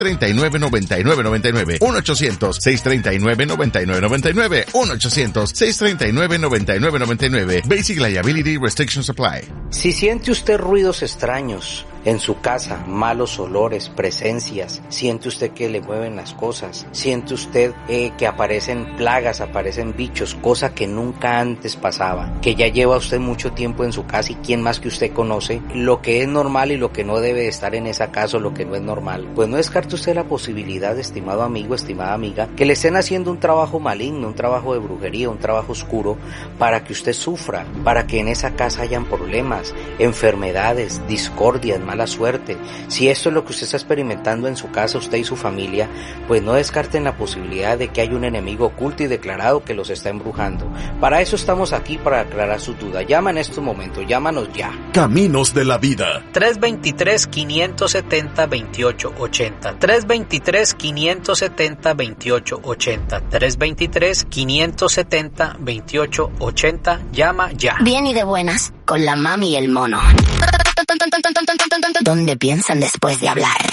639-9999. 1-800-639-9999. 1-800-639-9999. Basic Liability Restriction Supply. Si siente usted ruidos extraños en su casa, malos olores, presencias, siente usted que le mueven las cosas, siente usted que aparecen plagas, aparecen bichos, cosa que nunca antes pasaba, que ya lleva usted mucho tiempo en su casa y quién más que usted conoce lo que es normal y lo que no debe de estar en esa casa o lo que no es normal, pues no descarte usted la posibilidad, estimado amigo, estimada amiga, que le estén haciendo un trabajo maligno, un trabajo de brujería, un trabajo oscuro, para que usted sufra, para que en esa casa hayan problemas, enfermedades, discordias, mala suerte. Si esto es lo que usted está experimentando en su casa, usted y su familia, pues no descarten la posibilidad de que hay un enemigo oculto y declarado que los está embrujando. Para eso estamos aquí, para aclarar sus dudas. Llama en estos momentos, llámanos ya. Caminos de la Vida. 323-570-2880. 323-570-2880. 323-570-2880. Llama ya. Bien y de buenas, con la mami y el mono. ¿Dónde piensan después de hablar?